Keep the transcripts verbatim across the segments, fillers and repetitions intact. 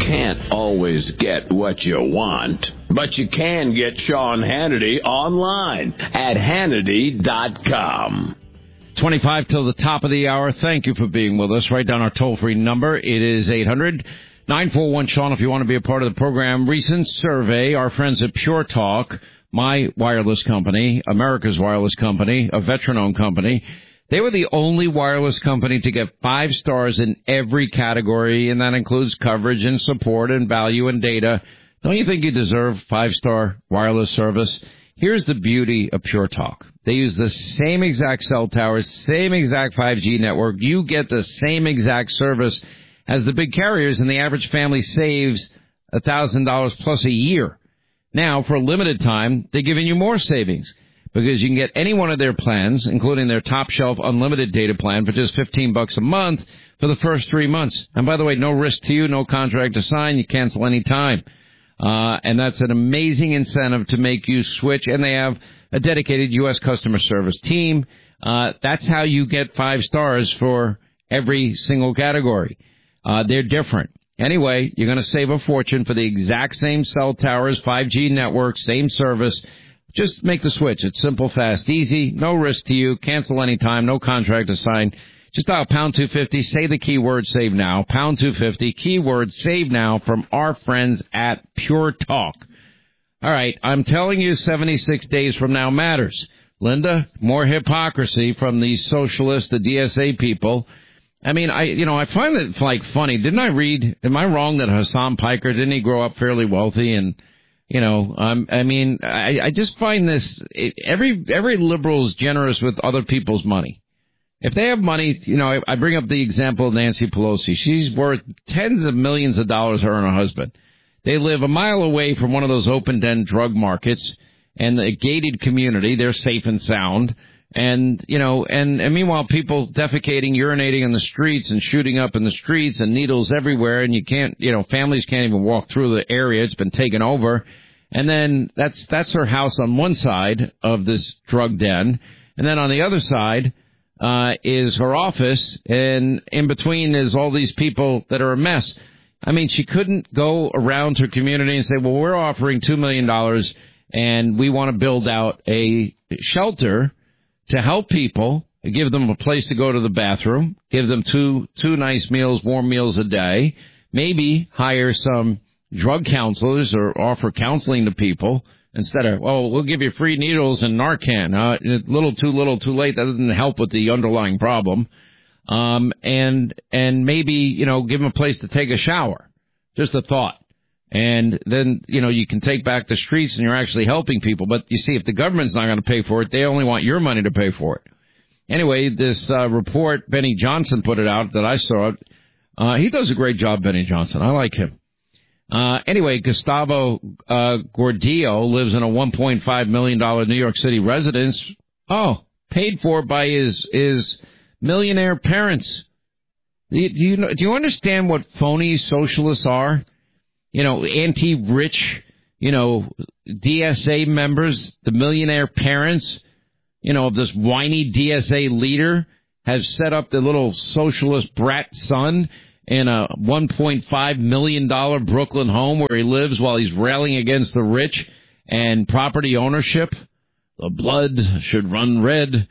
can't always get what you want, but you can get Sean Hannity online at Hannity dot com. twenty-five till the top of the hour. Thank you for being with us. Write down our toll-free number. It is eight hundred nine four one Sean if you want to be a part of the program. Recent survey, our friends at Pure Talk, my wireless company, America's wireless company, a veteran-owned company, they were the only wireless company to get five stars in every category, and that includes coverage and support and value and data. Don't you think you deserve five-star wireless service? Here's the beauty of Pure Talk. They use the same exact cell towers, same exact five G network. You get the same exact service as the big carriers, and the average family saves one thousand dollars plus a year. Now, for a limited time, they're giving you more savings because you can get any one of their plans, including their top-shelf unlimited data plan, for just fifteen bucks a month for the first three months. And by the way, no risk to you, no contract to sign. You cancel any time. Uh, and that's an amazing incentive to make you switch. And they have a dedicated U S customer service team. Uh, that's how you get five stars for every single category. Uh, they're different. Anyway, you're going to save a fortune for the exact same cell towers, five G network, same service. Just make the switch. It's simple, fast, easy, no risk to you. Cancel anytime, no contract to sign. Just dial pound two fifty, say the keyword save now, pound two fifty, keyword save now from our friends at Pure Talk. All right, I'm telling you seventy-six days from now matters. Linda, more hypocrisy from the socialists, the D S A people. I mean, I you know, I find it, like, funny. Didn't I read, am I wrong that Hassan Piker, didn't he grow up fairly wealthy? And, you know, um, I mean, I, I just find this, it, every every liberal is generous with other people's money. If they have money, you know, I, I bring up the example of Nancy Pelosi. She's worth tens of millions of dollars, her and her husband. They live a mile away from one of those open-den drug markets and the gated community. They're safe and sound. And, you know, and, and meanwhile, people defecating, urinating in the streets and shooting up in the streets and needles everywhere. And you can't, you know, families can't even walk through the area. It's been taken over. And then that's, that's her house on one side of this drug den. And then on the other side, uh, is her office. And in between is all these people that are a mess. I mean, she couldn't go around her community and say, well, we're offering two million dollars and we want to build out a shelter to help people, give them a place to go to the bathroom, give them two two nice meals, warm meals a day, maybe hire some drug counselors or offer counseling to people instead of, oh, we'll give you free needles and Narcan. Uh, little too little too late. That doesn't help with the underlying problem. Um, and and maybe, you know, give them a place to take a shower. Just a thought. And then, you know, you can take back the streets and you're actually helping people. But you see, if the government's not going to pay for it, they only want your money to pay for it. Anyway, this uh, report, Benny Johnson put it out that I saw it. Uh, he does a great job, Benny Johnson. I like him. Uh, anyway, Gustavo uh, Gordillo lives in a one point five million dollars New York City residence. Oh, paid for by his his millionaire parents. Do you, do you know, do you understand what phony socialists are? You know, anti-rich, you know, D S A members, the millionaire parents, you know, of this whiny D S A leader have set up the little socialist brat son in a one point five million dollars Brooklyn home where he lives while he's railing against the rich and property ownership. The blood should run red.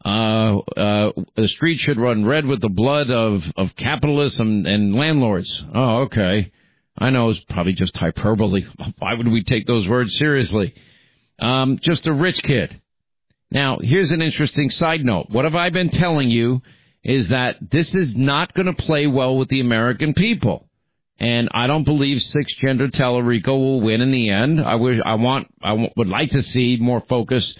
Uh, uh, the street should run red with the blood of, of capitalists and, and landlords. Oh, okay. I know it's probably just hyperbole. Why would we take those words seriously? Um, just a rich kid. Now, here's an interesting side note. What have I been telling you is that this is not going to play well with the American people. And I don't believe six-gender Tellerico will win in the end. I wish, I want, I w- would like to see more focus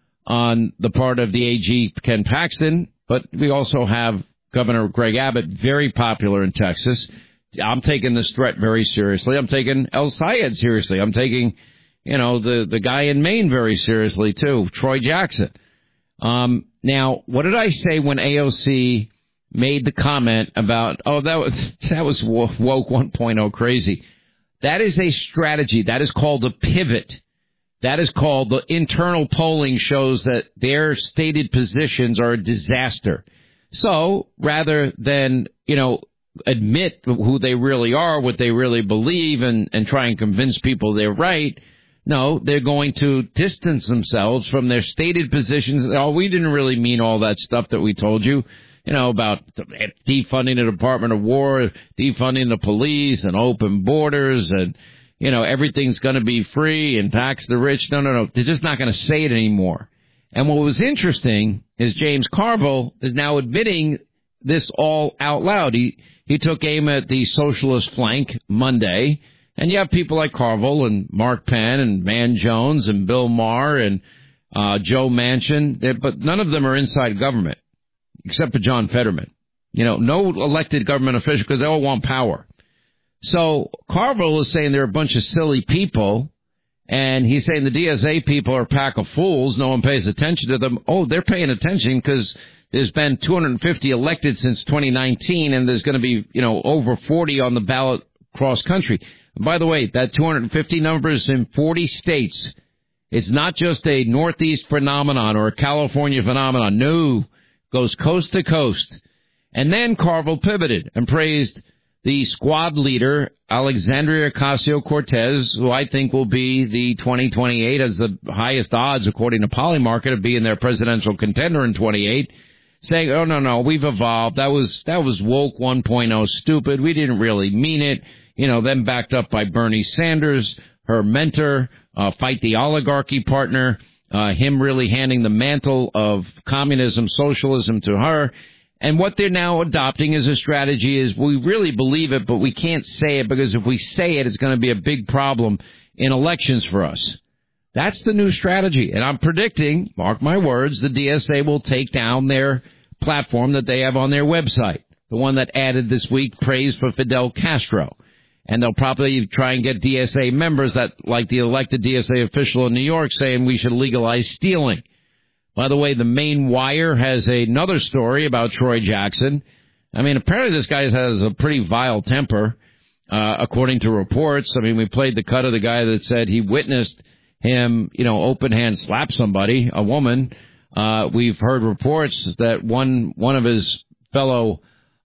on the part of the A G, Ken Paxton. But we also have Governor Greg Abbott, very popular in Texas. I'm taking this threat very seriously. I'm taking El Sayed seriously. I'm taking, you know, the, the guy in Maine very seriously, too, Troy Jackson. Um, now, what did I say when A O C made the comment about, oh, that was, that was woke one point oh crazy? That is a strategy. That is called a pivot. That is called, the internal polling shows that their stated positions are a disaster. So rather than, you know, admit who they really are, what they really believe, and, and try and convince people they're right. No, they're going to distance themselves from their stated positions. Oh, we didn't really mean all that stuff that we told you, you know, about defunding the Department of War, defunding the police, and open borders, and, you know, everything's going to be free and tax the rich. No, no, no. They're just not going to say it anymore. And what was interesting is James Carville is now admitting this all out loud. He, he took aim at the socialist flank Monday. And you have people like Carville and Mark Penn and Van Jones and Bill Maher and uh, Joe Manchin, but none of them are inside government, except for John Fetterman. You know, no elected government official, because they all want power. So Carville is saying they're a bunch of silly people, and he's saying the D S A people are a pack of fools. No one pays attention to them. Oh, they're paying attention because there's been two hundred fifty elected since twenty nineteen, and there's going to be, you know, over forty on the ballot cross country. By the way, that two hundred fifty number is in forty states. It's not just a Northeast phenomenon or a California phenomenon. No, goes coast to coast. And then Carville pivoted and praised the squad leader, Alexandria Ocasio-Cortez, who I think will be the twenty twenty-eight, as the highest odds, according to Polymarket, of being their presidential contender in twenty-eight, saying, oh, no, no, we've evolved. That was, that was woke one point oh stupid. We didn't really mean it. You know, then backed up by Bernie Sanders, her mentor, uh, fight the oligarchy partner, uh, him really handing the mantle of communism, socialism to her. And what they're now adopting as a strategy is we really believe it, but we can't say it because if we say it, it's going to be a big problem in elections for us. That's the new strategy. And I'm predicting, mark my words, the D S A will take down their platform that they have on their website, the one that added this week praise for Fidel Castro. And they'll probably try and get D S A members that, like the elected D S A official in New York, saying we should legalize stealing. By the way, the Maine Wire has another story about Troy Jackson. I mean, apparently this guy has a pretty vile temper, uh, according to reports. I mean, we played the cut of the guy that said he witnessed him, you know, open hand slap somebody, a woman. Uh, we've heard reports that one, one of his fellow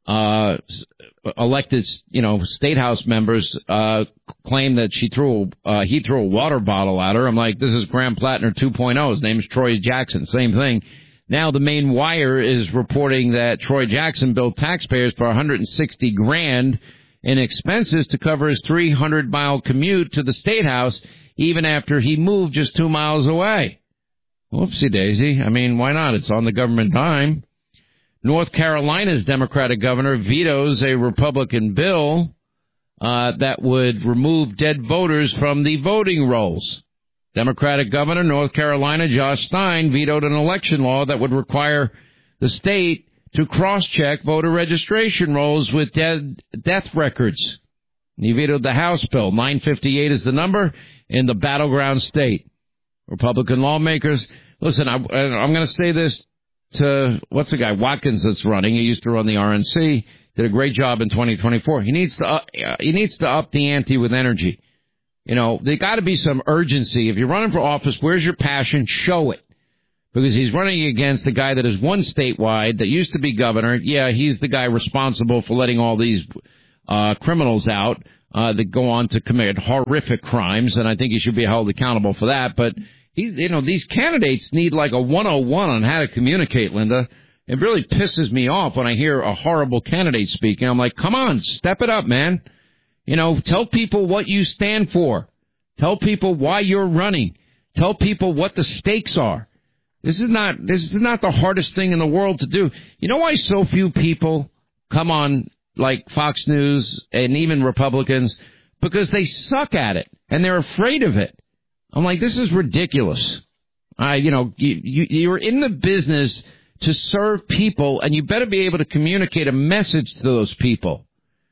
uh elected, you know, state house members uh claim that she threw uh he threw a water bottle at her. I'm like, this is Graham Plattner two point oh. His name is Troy Jackson. Same thing. Now the Maine Wire is reporting that Troy Jackson billed taxpayers for one hundred sixty grand in expenses to cover his three hundred mile commute to the state house, even after he moved just two miles away. Whoopsie daisy. I mean, why not? It's on the government dime. North Carolina's Democratic governor vetoes a Republican bill uh, that would remove dead voters from the voting rolls. Democratic governor, North Carolina, Josh Stein, vetoed an election law that would require the state to cross-check voter registration rolls with dead death records. He vetoed the House bill. nine fifty-eight is the number in the battleground state. Republican lawmakers, listen, I, I'm going to say this to, what's the guy, Watkins, that's running. He used to run the R N C, did a great job in twenty twenty-four. He needs to, uh, he needs to up the ante with energy. You know, there got to be some urgency. If you're running for office, where's your passion? Show it. Because he's running against the guy that is one statewide, that used to be governor. Yeah, he's the guy responsible for letting all these uh criminals out uh that go on to commit horrific crimes, and I think he should be held accountable for that. But He's, you know, these candidates need like a one oh one on how to communicate, Linda. It really pisses me off when I hear a horrible candidate speaking. I'm like, come on, step it up, man. You know, tell people what you stand for. Tell people why you're running. Tell people what the stakes are. This is not, this is not the hardest thing in the world to do. You know why so few people come on like Fox News and even Republicans? Because they suck at it and they're afraid of it. I'm like, this is ridiculous. Uh, you know, you, you, you're in the business to serve people, and you better be able to communicate a message to those people.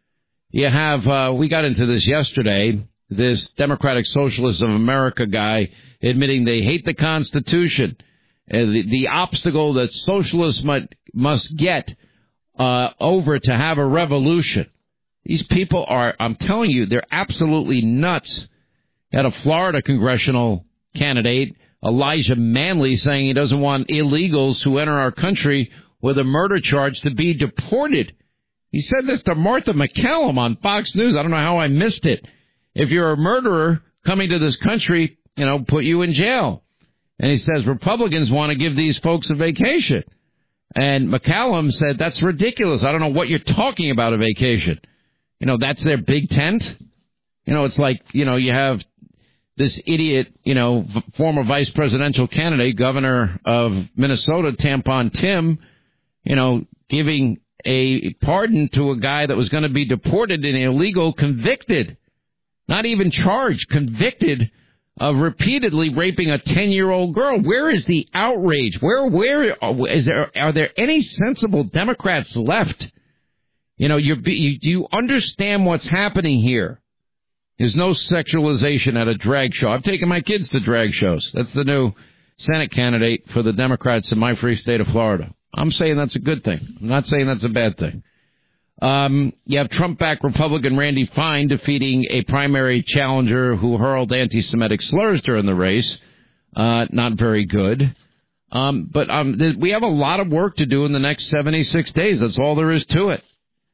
You have, uh, we got into this yesterday, this Democratic Socialists of America guy admitting they hate the Constitution, uh, the, the obstacle that socialists might, must get uh, over to have a revolution. These people are, I'm telling you, they're absolutely nuts. Had a Florida congressional candidate, Elijah Manley, saying he doesn't want illegals who enter our country with a murder charge to be deported. He said this to Martha MacCallum on Fox News. I don't know how I missed it. If you're a murderer coming to this country, you know, put you in jail. And he says Republicans want to give these folks a vacation. And McCallum said, that's ridiculous. I don't know what you're talking about, a vacation. You know, that's their big tent. You know, it's like, you know, you have this idiot, you know, v- former vice presidential candidate, governor of Minnesota, Tampon Tim, you know, giving a pardon to a guy that was going to be deported and illegal, convicted, not even charged, convicted of repeatedly raping a ten-year-old girl. Where is the outrage? Where, where is there? Are there any sensible Democrats left? You know, you're, you, do you understand what's happening here? There's no sexualization at a drag show. I've taken my kids to drag shows. That's the new Senate candidate for the Democrats in my free state of Florida. I'm saying that's a good thing. I'm not saying that's a bad thing. Um, you have Trump-backed Republican Randy Fine defeating a primary challenger who hurled anti-Semitic slurs during the race. Uh, not very good. Um, but um, th- we have a lot of work to do in the next seventy-six days. That's all there is to it.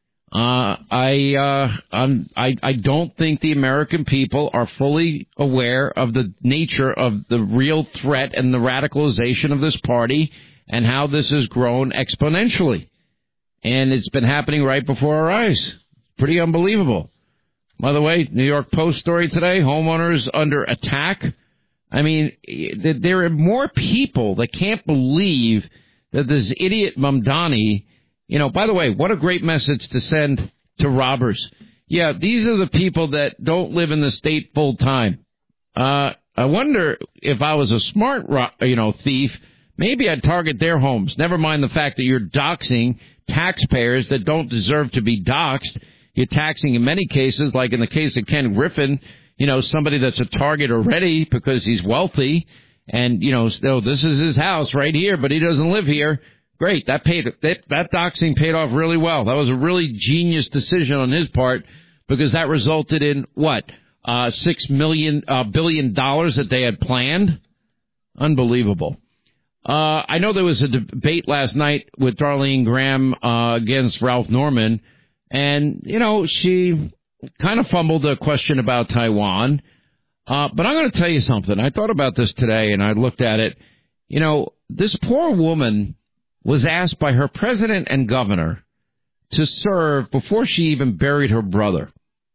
Uh, I, uh, I'm, I, I don't think the American people are fully aware of the nature of the real threat and the radicalization of this party and how this has grown exponentially. And it's been happening right before our eyes. Pretty unbelievable. By the way, New York Post story today, homeowners under attack. I mean, there are more people that can't believe that this idiot Mamdani, you know, by the way, what a great message to send to robbers. Yeah, these are the people that don't live in the state full time. Uh, I wonder if I was a smart, you know, thief, maybe I'd target their homes. Never mind the fact that you're doxing taxpayers that don't deserve to be doxed. You're taxing in many cases, like in the case of Ken Griffin, you know, somebody that's a target already because he's wealthy and, you know, still, this is his house right here, but he doesn't live here. Great. That paid, that, that doxing paid off really well. That was a really genius decision on his part because that resulted in what? Uh, six million, uh, billion dollars that they had planned. Unbelievable. Uh, I know there was a debate last night with Darlene Graham uh, against Ralph Norman, and, you know, she kind of fumbled a question about Taiwan. Uh, but I'm going to tell you something. I thought about this today, and I looked at it. You know, this poor woman was asked by her president and governor to serve before she even buried her brother.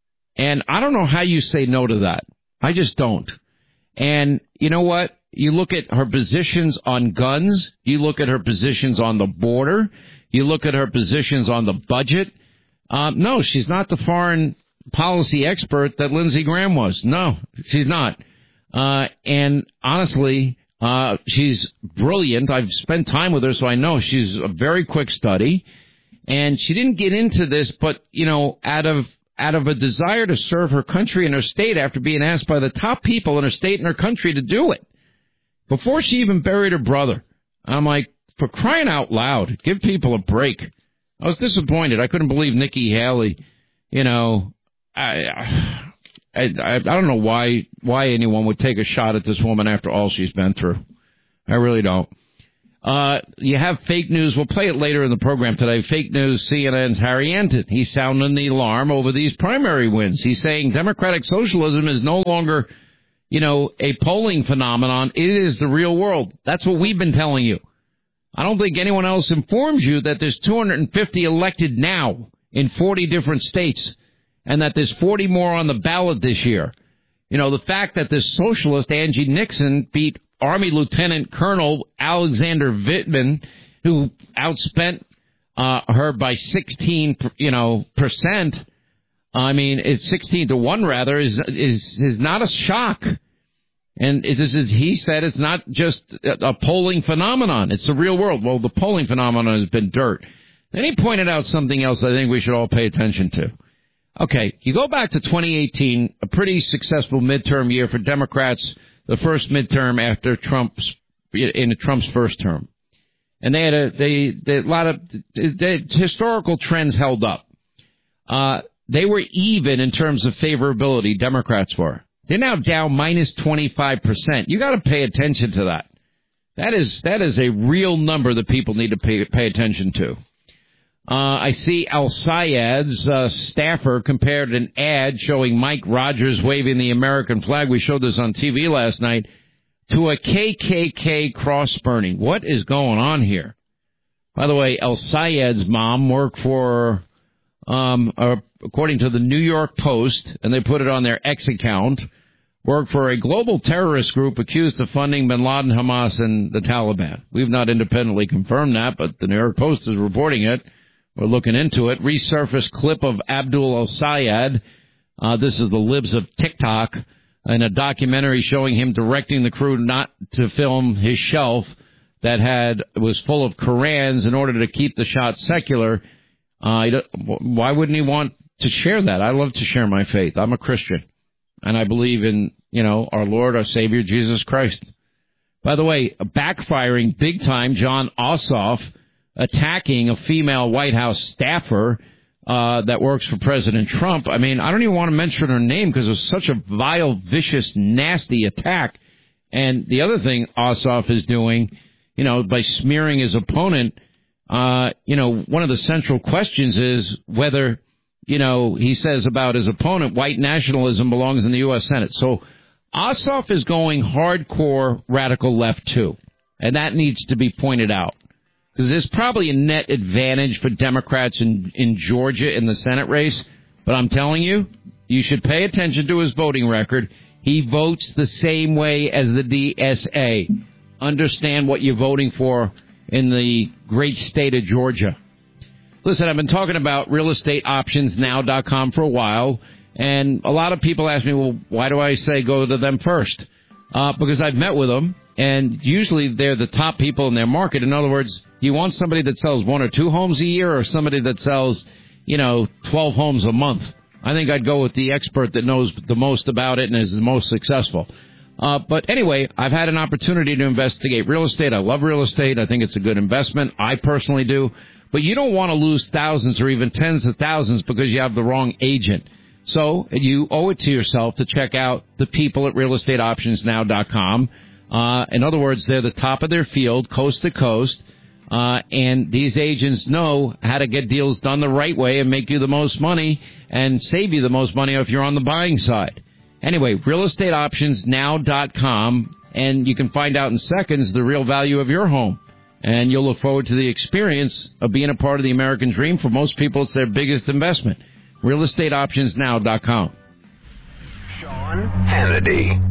And I don't know how you say no to that. I just don't. And you know what? You look at her positions on guns. You look at her positions on the border. You look at her positions on the budget. Uh, no, she's not the foreign policy expert that Lindsey Graham was. No, she's not. Uh, and honestly, uh, she's brilliant. I've spent time with her, so I know she's a very quick study. And she didn't get into this, but, you know, out of out of a desire to serve her country and her state after being asked by the top people in her state and her country to do it. Before she even buried her brother. I'm like, for crying out loud, give people a break. I was disappointed. I couldn't believe Nikki Haley, you know, I, I, I, I don't know why, why anyone would take a shot at this woman after all she's been through. I really don't. Uh, you have fake news. We'll play it later in the program today. Fake news, C N N's Harry Enten. He's sounding the alarm over these primary wins. He's saying democratic socialism is no longer, you know, a polling phenomenon. It is the real world. That's what we've been telling you. I don't think anyone else informs you that there's two hundred fifty elected now in forty different states and that there's forty more on the ballot this year. You know, the fact that this socialist, Angie Nixon, beat Army Lieutenant Colonel Alexander Vindman, who outspent uh, her by sixteen, you know, percent. I mean, it's sixteen to one rather, is is is not a shock. And it, this is, he said, it's not just a, a polling phenomenon. It's the real world. Well, the polling phenomenon has been dirt. Then he pointed out something else I think we should all pay attention to. Okay, you go back to twenty eighteen, a pretty successful midterm year for Democrats, the first midterm after Trump's, in Trump's first term. And they had a, they, they a lot of, the historical trends held up. Uh, they were even in terms of favorability, Democrats were. They're now down minus twenty-five percent. You got to pay attention to that. That is, that is a real number that people need to pay, pay attention to. Uh, I see Al Sayed's uh, staffer compared an ad showing Mike Rogers waving the American flag. We showed this on T V last night to a K K K cross burning. What is going on here? By the way, Al Sayed's mom worked for, um, uh, according to the New York Post, and they put it on their X account, worked for a global terrorist group accused of funding bin Laden, Hamas, and the Taliban. We've not independently confirmed that, but the New York Post is reporting it. We're looking into it. Resurfaced clip of Abdul Al-Sayed. Uh, this is the libs of TikTok in a documentary showing him directing the crew not to film his shelf that had was full of Korans in order to keep the shot secular. Uh, why wouldn't he want to share that? I love to share my faith. I'm a Christian, and I believe in, you know, our Lord, our Savior, Jesus Christ. By the way, backfiring big time, John Ossoff attacking a female White House staffer uh, that works for President Trump. I mean, I don't even want to mention her name because it was such a vile, vicious, nasty attack. And the other thing Ossoff is doing, you know, by smearing his opponent, uh, you know, one of the central questions is whether, you know, he says about his opponent, white nationalism belongs in the U S Senate. So Ossoff is going hardcore radical left, too. And that needs to be pointed out. Because there's probably a net advantage for Democrats in, in Georgia in the Senate race. But I'm telling you, you should pay attention to his voting record. He votes the same way as the D S A. Understand what you're voting for in the great state of Georgia. Listen, I've been talking about real estate options now dot com for a while. And a lot of people ask me, well, why do I say go to them first? Uh, because I've met with them. And usually they're the top people in their market. In other words, you want somebody that sells one or two homes a year or somebody that sells, you know, twelve homes a month? I think I'd go with the expert that knows the most about it and is the most successful. Uh, but anyway, I've had an opportunity to investigate real estate. I love real estate. I think it's a good investment. I personally do. But you don't want to lose thousands or even tens of thousands because you have the wrong agent. So you owe it to yourself to check out the people at real estate options now dot com. Uh, in other words, they're the top of their field, coast to coast, uh, and these agents know how to get deals done the right way and make you the most money and save you the most money if you're on the buying side. Anyway, real estate options now dot com, and you can find out in seconds the real value of your home. And you'll look forward to the experience of being a part of the American dream. For most people, it's their biggest investment. real estate options now dot com. Sean Hannity.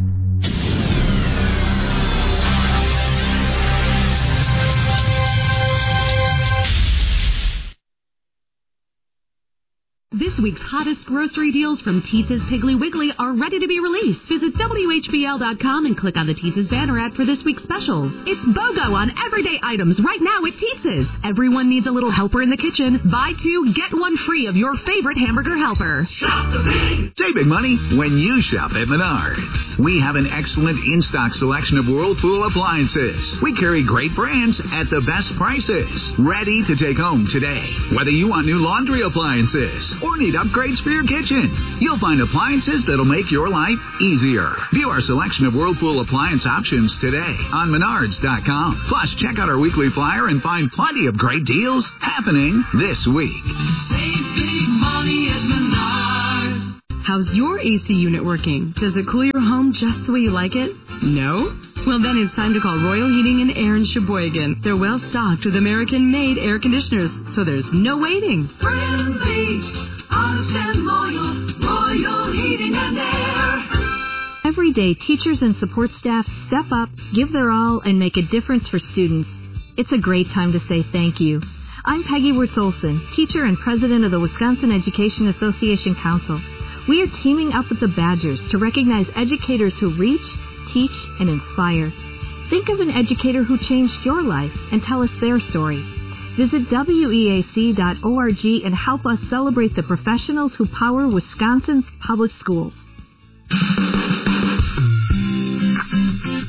This week's hottest grocery deals from Teetza's Piggly Wiggly are ready to be released. Visit W H B L dot com and click on the Teetza's banner ad for this week's specials. It's BOGO on everyday items right now at Teetza's. Everyone needs a little helper in the kitchen. Buy two, get one free of your favorite hamburger helper. Shop the big. Save big money when you shop at Menards. We have an excellent in-stock selection of Whirlpool appliances. We carry great brands at the best prices. Ready to take home today. Whether you want new laundry appliances or need upgrades for your kitchen, you'll find appliances that'll make your life easier. View our selection of Whirlpool appliance options today on Menards dot com. Plus, check out our weekly flyer and find plenty of great deals happening this week. Save big money at Menards. How's your A C unit working? Does it cool your home just the way you like it? No? Well, then it's time to call Royal Heating and Air in Sheboygan. They're well stocked with American-made air conditioners, so there's no waiting. Friendly, honest and loyal, Royal Heating and Air. Every day, teachers and support staff step up, give their all, and make a difference for students. It's a great time to say thank you. I'm Peggy Wirtz-Olson, teacher and president of the Wisconsin Education Association Council. We are teaming up with the Badgers to recognize educators who reach, teach, and inspire. Think of an educator who changed your life and tell us their story. Visit W E A C dot org and help us celebrate the professionals who power Wisconsin's public schools.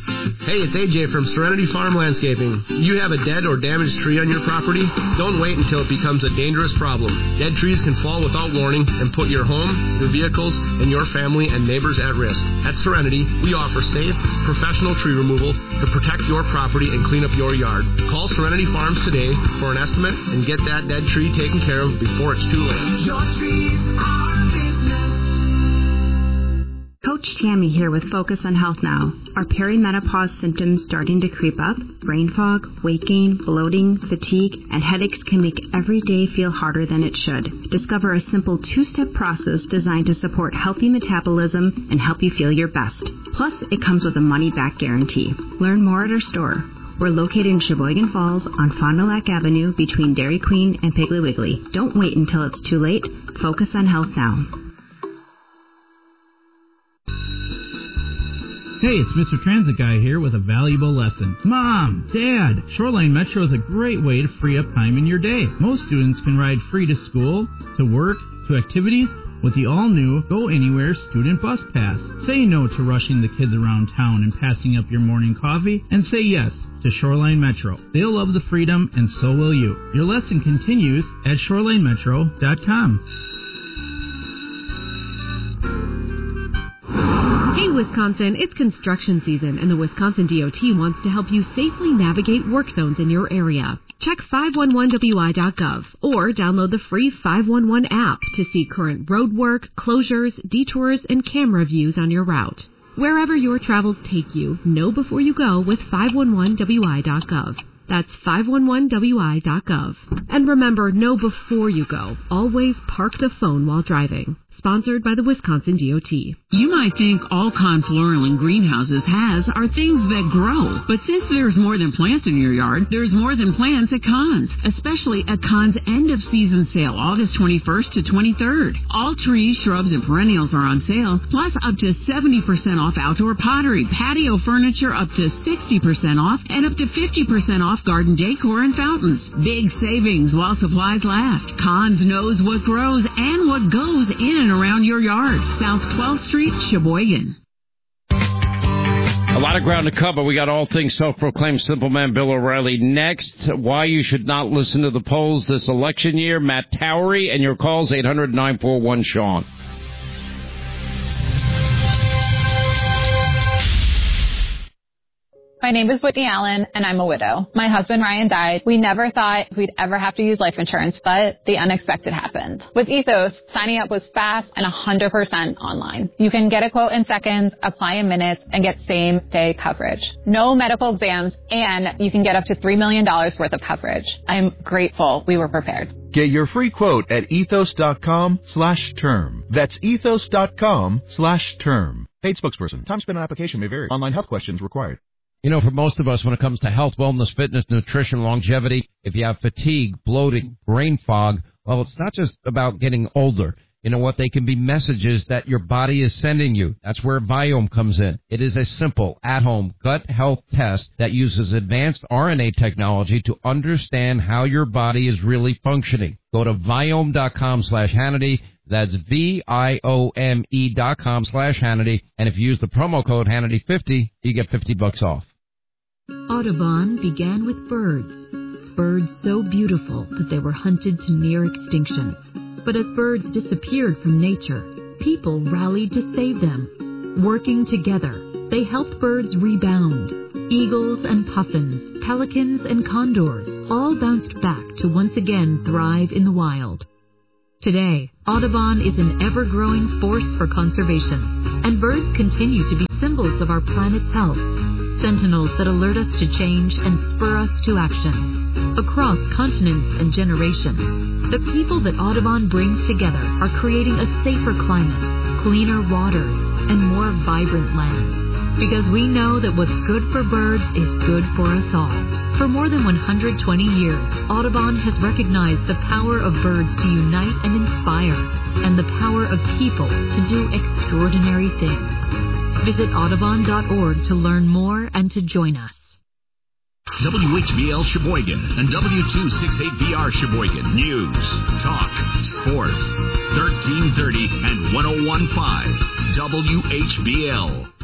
Hey, it's A J from Serenity Farm Landscaping. You have a dead or damaged tree on your property? Don't wait until it becomes a dangerous problem. Dead trees can fall without warning and put your home, your vehicles, and your family and neighbors at risk. At Serenity, we offer safe, professional tree removal to protect your property and clean up your yard. Call Serenity Farms today for an estimate and get that dead tree taken care of before it's too late. Your trees are business. Coach Tammy here with Focus on Health Now. Are perimenopause symptoms starting to creep up? Brain fog, weight gain, bloating, fatigue, and headaches can make every day feel harder than it should. Discover a simple two-step process designed to support healthy metabolism and help you feel your best. Plus, it comes with a money-back guarantee. Learn more at our store. We're located in Sheboygan Falls on Fond du Lac Avenue between Dairy Queen and Piggly Wiggly. Don't wait until it's too late. Focus on health now. Hey, it's Mister Transit Guy here with a valuable lesson. Mom, Dad, Shoreline Metro is a great way to free up time in your day. Most students can ride free to school, to work, to activities with the all-new Go Anywhere Student Bus Pass. Say no to rushing the kids around town and passing up your morning coffee, and say yes to Shoreline Metro. They'll love the freedom, and so will you. Your lesson continues at shoreline metro dot com. Hey Wisconsin, it's construction season and the Wisconsin D O T wants to help you safely navigate work zones in your area. Check five one one W I dot gov or download the free five one one app to see current road work, closures, detours, and camera views on your route. Wherever your travels take you, know before you go with five one one W I dot gov. That's five one one W I dot gov. And remember, know before you go. Always park the phone while driving. Sponsored by the Wisconsin D O T. You might think all Confloral Greenhouses has are things that grow. But since there's more than plants in your yard, there's more than plants at Conn's. Especially at Conn's end-of-season sale, August twenty-first to twenty-third. All trees, shrubs, and perennials are on sale, plus up to seventy percent off outdoor pottery, patio furniture up to sixty percent off, and up to fifty percent off garden decor and fountains. Big savings while supplies last. Conn's knows what grows and what goes in and around your yard. South twelfth Street, Sheboygan. A lot of ground to cover. We got all things self-proclaimed Simple Man Bill O'Reilly next. Why you should not listen to the polls this election year. Matt Towery and your calls, eight hundred nine four one Sean. My name is Whitney Allen, and I'm a widow. My husband, Ryan, died. We never thought we'd ever have to use life insurance, but the unexpected happened. With Ethos, signing up was fast and one hundred percent online. You can get a quote in seconds, apply in minutes, and get same-day coverage. No medical exams, and you can get up to three million dollars worth of coverage. I'm grateful we were prepared. Get your free quote at ethos.com slash term. That's ethos.com slash term. Paid spokesperson. Time spent on application may vary. Online health questions required. You know, for most of us, when it comes to health, wellness, fitness, nutrition, longevity, if you have fatigue, bloating, brain fog, well, it's not just about getting older. You know what? They can be messages that your body is sending you. That's where Viome comes in. It is a simple, at-home gut health test that uses advanced R N A technology to understand how your body is really functioning. Go to Viome.com slash Hannity. That's V-I-O-M-E dot com slash Hannity. And if you use the promo code Hannity fifty, you get fifty bucks off. Audubon began with birds. Birds so beautiful that they were hunted to near extinction. But as birds disappeared from nature, people rallied to save them. Working together, they helped birds rebound. Eagles and puffins, pelicans and condors all bounced back to once again thrive in the wild. Today, Audubon is an ever-growing force for conservation, and birds continue to be symbols of our planet's health, sentinels that alert us to change and spur us to action. Across continents and generations, the people that Audubon brings together are creating a safer climate, cleaner waters, and more vibrant lands. Because we know that what's good for birds is good for us all. For more than one hundred twenty years, Audubon has recognized the power of birds to unite and inspire, and the power of people to do extraordinary things. Visit Audubon dot org to learn more and to join us. W H B L Sheboygan and W two sixty-eight B R Sheboygan. News, talk, sports. thirteen thirty and one oh one point five W H B L.